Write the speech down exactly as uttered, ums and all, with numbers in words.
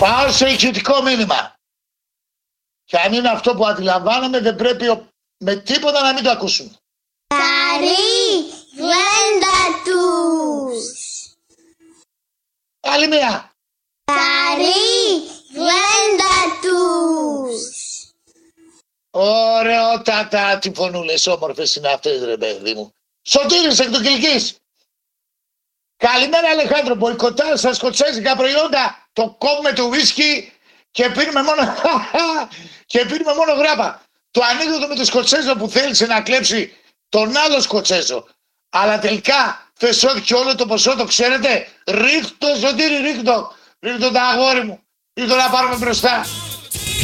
Πάω σε ηχητικό μήνυμα. Και αν είναι αυτό που αντιλαμβάνομαι, δεν πρέπει με τίποτα να μην το ακούσουν. Τα ρίγλεντα τους. Άλλη μία. Τα ρίγλεντα τους. Ωραιότατα, τι φωνούλες όμορφες είναι αυτές, ρε παιδί μου. Σωτήρης εκ του Κιλκής. Καλημέρα, Αλεχάνδρο. Μποϊκοτάρ στα σκοτσέζικα προϊόντα. Το κόβουμε το ουίσκι και πίνουμε μόνο, και πίνουμε μόνο γράπα. Το ανέκδοτο με το Σκοτσέζο που θέλησε να κλέψει τον άλλο Σκοτσέζο. Αλλά τελικά φεσώθηκε όλο το ποσό, το ξέρετε. Ρίχτω, Σωτήρη, ρίχτω. Ρίχτω τα αγόρι μου. Ρίχτω να πάρουμε μπροστά.